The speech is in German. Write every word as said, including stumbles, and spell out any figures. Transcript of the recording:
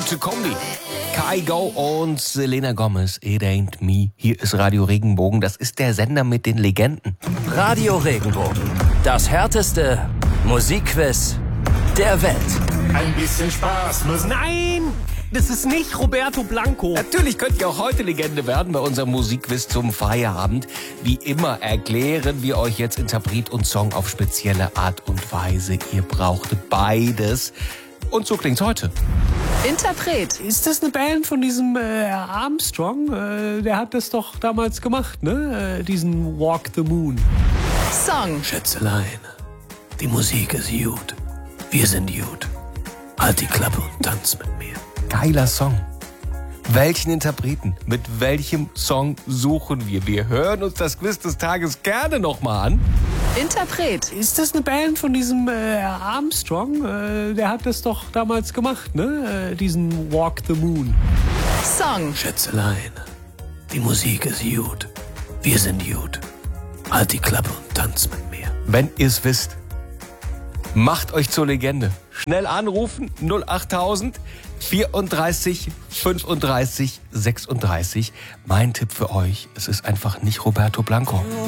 gute Kombi. Kygo und Selena Gomez, It Ain't Me. Hier ist Radio Regenbogen, das ist der Sender mit den Legenden. Radio Regenbogen, das härteste Musikquiz der Welt. Ein bisschen Spaß muss... Nein, das ist nicht Roberto Blanco. Natürlich könnt ihr auch heute Legende werden bei unserem Musikquiz zum Feierabend. Wie immer erklären wir euch jetzt Interpret und Song auf spezielle Art und Weise. Ihr braucht beides. Und so klingt's heute. Interpret. Ist das eine Band von diesem äh, Armstrong? Äh, der hat das doch damals gemacht, ne? Äh, diesen Walk the Moon. Song. Schätzelein, die Musik ist gut. Wir sind gut. Halt die Klappe und tanz mit mir. Geiler Song. Welchen Interpreten, mit welchem Song suchen wir? Wir hören uns das Quiz des Tages gerne nochmal an. Interpret. Ist das eine Band von diesem äh, Armstrong? Äh, der hat das doch damals gemacht, ne? Äh, diesen Walk the Moon. Song. Schätzelein, die Musik ist gut. Wir sind gut. Halt die Klappe und tanz mit mir. Wenn ihr's wisst, macht euch zur Legende. Schnell anrufen, null achttausend vierunddreißig fünfunddreißig sechsunddreißig. Mein Tipp für euch, es ist einfach nicht Roberto Blanco.